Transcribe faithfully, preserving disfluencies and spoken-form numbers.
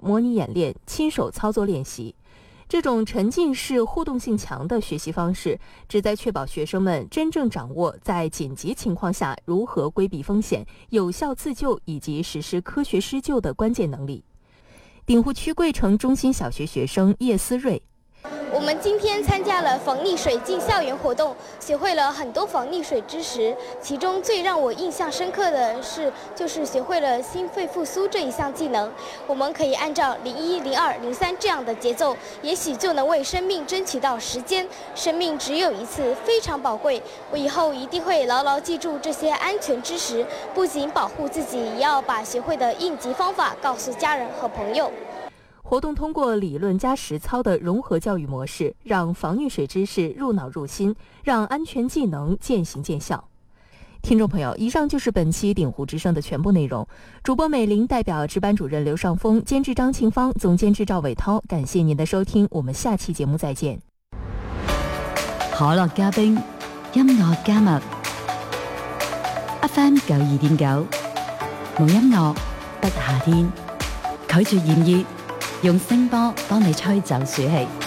模拟演练、亲手操作练习。这种沉浸式、互动性强的学习方式，旨在确保学生们真正掌握在紧急情况下如何规避风险、有效自救以及实施科学施救的关键能力。鼎湖区桂城中心小学学生叶思睿， 我们今天参加了防溺水进校园活动，学会了很多防溺水知识。其中最让我印象深刻的是，就是学会了心肺复苏这一项技能。我们可以按照零一、零二、零三这样的节奏，也许就能为生命争取到时间。生命只有一次，非常宝贵。我以后一定会牢牢记住这些安全知识，不仅保护自己，也要把学会的应急方法告诉家人和朋友。 活动通过理论加实操的融合教育模式，让防溺水知识入脑入心，让安全技能渐行渐效。听众朋友，以上就是本期鼎湖之声的全部内容。主播美玲代表值班主任刘尚峰、监制张庆芳、总监制赵伟涛，感謝您的收聽，我們下期節目再見。 可樂加冰，音樂加密 ，F M 九二點九，無音樂不夏天，拒絕炎熱，用聲波幫你吹走暑氣。